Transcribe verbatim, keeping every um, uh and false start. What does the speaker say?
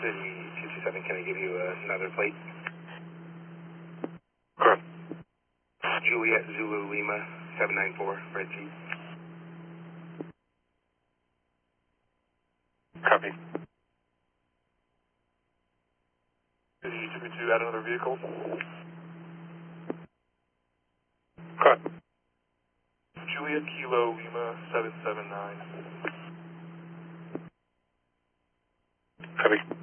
City two two seven, can I give you another plate? Correct. Juliet Zulu Lima seven nine four, Red Jeep. Copy. City two two two, add another vehicle. Correct. Juliet Kilo Lima seven seven nine. Copy.